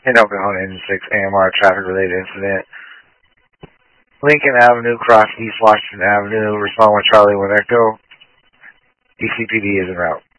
in Oklahoma Engine 6 AMR traffic-related incident. Lincoln Avenue, cross East Washington Avenue. Respond with Charlie 1 Echo. ECPD is en route.